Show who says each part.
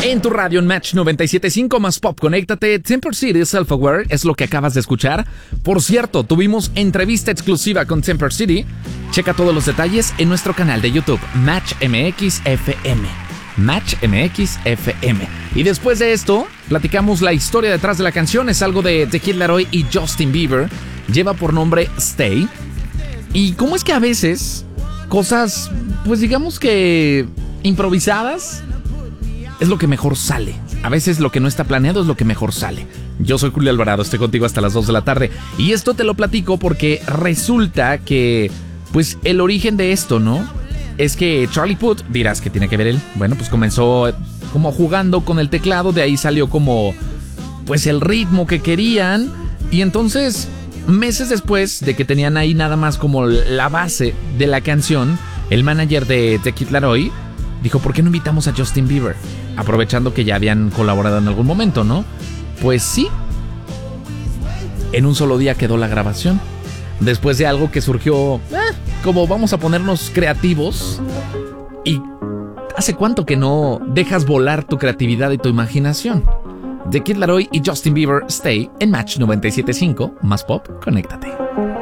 Speaker 1: En tu radio en Match 97.5 más Pop, conéctate. Temper City Self-Aware es lo que acabas de escuchar. Por cierto, tuvimos entrevista exclusiva con Temper City. Checa todos los detalles en nuestro canal de YouTube, Match MX FM. Match MX FM. Y después de esto, platicamos la historia detrás de la canción. Es algo de The Kid Laroi y Justin Bieber. Lleva por nombre Stay. Y cómo es que a veces cosas, pues digamos que improvisadas, es lo que mejor sale. A veces lo que no está planeado es lo que mejor sale. Yo soy Julio Alvarado, estoy contigo hasta las 2 de la tarde. Y esto te lo platico porque resulta que, pues, el origen de esto, ¿no? Es que Charlie Puth, dirás que tiene que ver él. Bueno, pues comenzó como jugando con el teclado, de ahí salió como, pues, el ritmo que querían. Y entonces, meses después de que tenían ahí nada más como la base de la canción, el manager de The Kid Laroi dijo, ¿por qué no invitamos a Justin Bieber? Aprovechando que ya habían colaborado en algún momento, ¿no? Pues sí. En un solo día quedó la grabación. Después de algo que surgió, como vamos a ponernos creativos. ¿Y hace cuánto que no dejas volar tu creatividad y tu imaginación? The Kid Laroi y Justin Bieber, Stay, en Match 97.5, más Pop, conéctate.